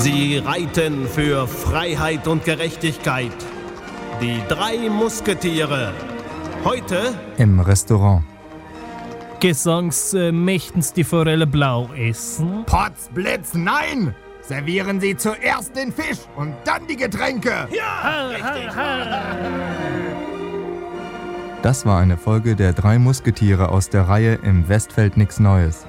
Sie reiten für Freiheit und Gerechtigkeit. Die 3 Musketiere. Heute im Restaurant. Gesangs möchten's die Forelle blau essen? Potzblitz, nein! Servieren Sie zuerst den Fisch und dann die Getränke. ja, richtig. Das war eine Folge der 3 Musketiere aus der Reihe Im Westfeld nix Neues.